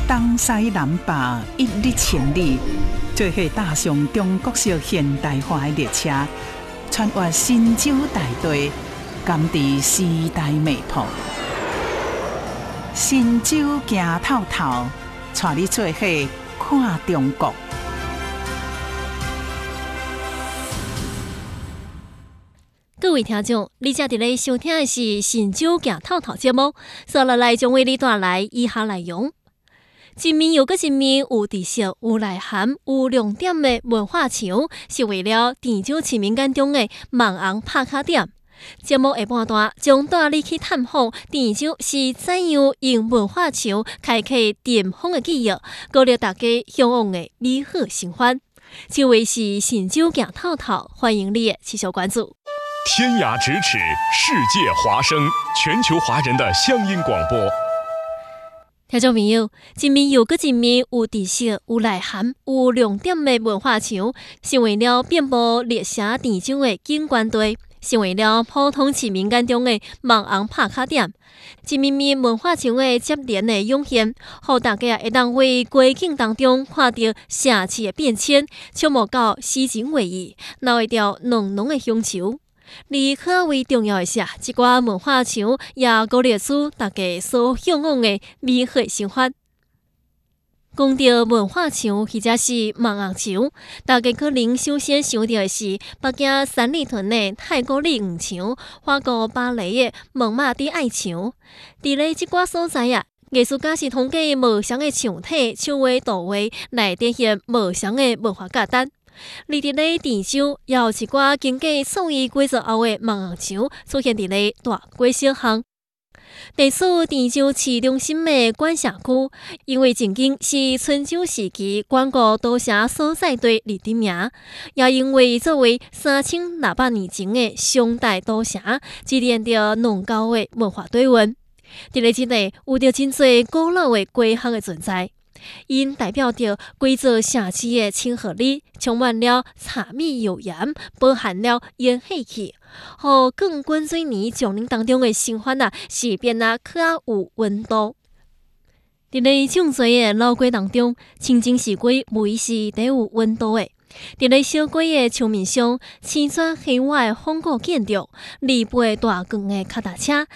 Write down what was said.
东西南北一日千里，做伙踏上中国式现代化的列车，穿越神州大地，甘知时代脉搏。神州行透透，带你做伙看中国。 各位听众，你正伫咧收听的是《神州行透透》节目，接下来将为你带来以下内容：一面又一面有知识、有内涵、有亮点的文化墙，是为了甜酒市民眼中的网红拍卡点。节目下半段将带你去探访甜酒是怎样用文化墙开启巅峰的记忆，鼓励大家向往的美好生活。这位是《神州行透透》，欢迎你的持续关注。 天涯咫尺，世界华声，全球华人的乡音广播。 听众朋友，一面又一面有知识、有内涵、有亮点的文化墙，成为了遍布列车甜酒的景观地，成为了普通市民眼中的网红拍卡点。一面面文化墙的接连的涌现，让大家会当为街景当中看到城市的变迁，触摸到诗情画意，拿会到浓浓的乡愁。而较为重要的是，这寡文化墙也鼓励出大家所向往的美好生活。讲到文化墙或者是网红墙，大家可能首先想到的是北京三里屯的太古里黄墙、法国巴黎的蒙马蒂埃墙。伫咧这寡所在艺术家是通过无相的墙体、手画图画来展现无相的文化价值。而伫咧甜酒，也有一寡经过创意规则后的网红墙出现伫咧大街小巷。地处甜酒市中心的管辖区，因为曾经是春秋时期管国都城所在地历史名，也因为作为3600年前的商代都城，积淀着浓厚的文化底蕴。伫咧这里有着真侪古老的街巷的存在。因代表着规则城市的亲和力，充满了柴米油盐，饱含了烟火气，和更滚水年降临当中的生活是变较有温度。伫咧种多的老街当中，清净市街每是最有温度的。伫咧小街的墙面上，青砖黑瓦的仿古建筑，离背大光的脚踏车，